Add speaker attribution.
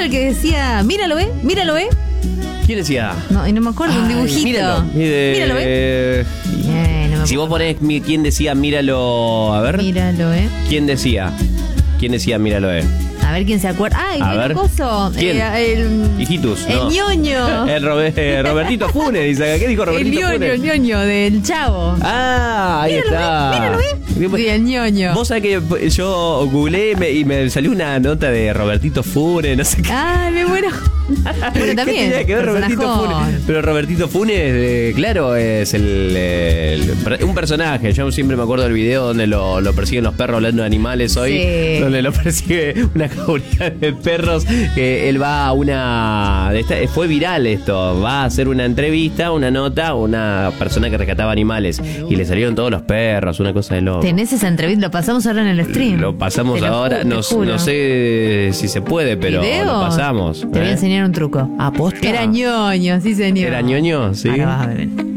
Speaker 1: era el que decía, míralo, míralo,
Speaker 2: ¿Quién decía?
Speaker 1: No, y no me acuerdo, un dibujito.
Speaker 2: Míralo.
Speaker 1: Míralo, no me
Speaker 2: Si vos ponés quién decía míralo, a ver.
Speaker 1: Míralo,
Speaker 2: ¿Quién decía? ¿Quién decía míralo,
Speaker 1: A ver quién se acuerda.
Speaker 2: A ver.
Speaker 1: Coso.
Speaker 2: ¿Quién? Hijitus.
Speaker 1: El
Speaker 2: no.
Speaker 1: ñoño.
Speaker 2: Robertito Funes, dice. ¿Qué dijo Robertito Funes?
Speaker 1: El ñoño del Chavo.
Speaker 2: Ahí está.
Speaker 1: Míralo, sí, el ñoño.
Speaker 2: Vos sabés que yo googleé y me salió una nota de Robertito Funes, no sé qué.
Speaker 1: Me muero. Bueno, también.
Speaker 2: ¿Qué tenía que ver Robertito Funes? Pero Robertito Funes, claro, es un personaje. Yo siempre me acuerdo del video donde lo persiguen los perros hablando de animales hoy.
Speaker 1: Sí.
Speaker 2: Donde lo persigue una jauría de perros. Que él va a fue viral esto. Va a hacer una entrevista, una nota a una persona que rescataba animales. Y le salieron todos los perros, una cosa de loco.
Speaker 1: Tenés esa entrevista, lo pasamos ahora en el stream.
Speaker 2: Lo pasamos ahora. No sé si se puede, pero
Speaker 1: ¿Video?
Speaker 2: lo pasamos.
Speaker 1: Te voy a enseñar un truco.
Speaker 2: ¿Aposta?
Speaker 1: Era ñoño, sí señor.
Speaker 2: ¿Era ñoño? Sí.
Speaker 1: Ahora vas a ver.